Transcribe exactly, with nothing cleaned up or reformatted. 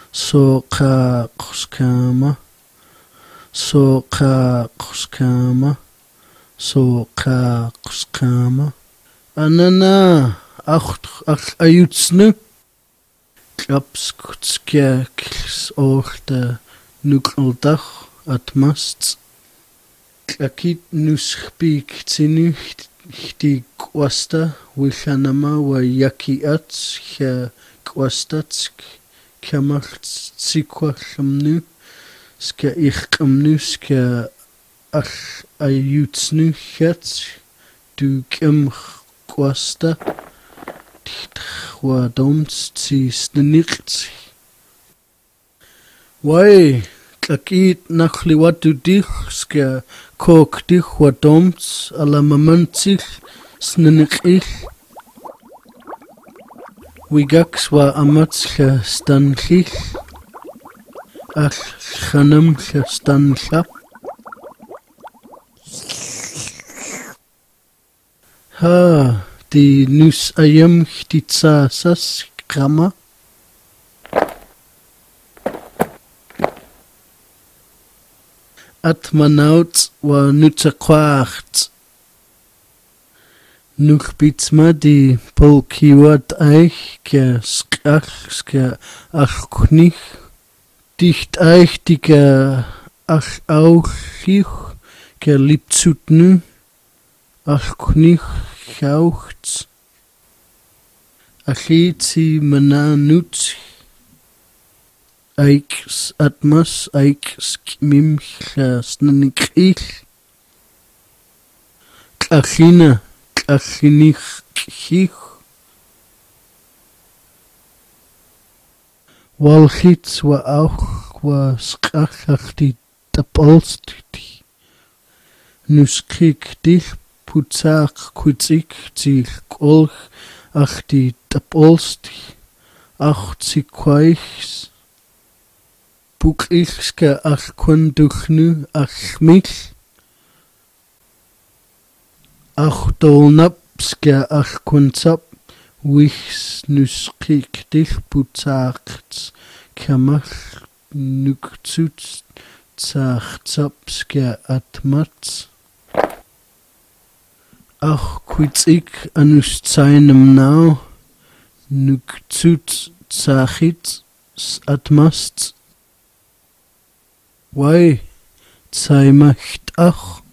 Soqaqskama Soqaqskama Soqaqskama Anana acht ach ayutsnu Klapskutskjaks orte nukldag atmast Klakit nuskpik tinucht Hti kwasta wilhanama wa yakiat kha kwastatsk kamacht tsikwalamnu ska ikhkamnu ska ach ayutsnu khat du kem kwasta wa doms tsi snniqt wai Klakit nakhliwatu dich ska kok dich wa doms alamamantsich snniqich Wigaks wa amatska stanchich Ach khanam stancha Ha di nus ayam htitsasas krama Atmanaut wa nutaqwacht Nukhbitsma di polkiwat eich ke skach ke achknich dicht eich dike ach auchich ke liptsutnu achknich chauchts achitsi mananut Eiks atmas eiks mimcha snnikich Klachina Klachinich kich Walchits wa auch wa skachachti tapolstiti Nuskik dich putzak kutzik zich kolch achti tapolsti ach tsikwaichs Buklichska ach kunduchnu ach mich Ach dolnapska ach kunsap Wichs nuskik dich putzakts kamach nuktsutz tsachtsapska atmats Ach kwitzik anus tsainem nau Nuktsutz tsachits atmast Wai tsaimacht ach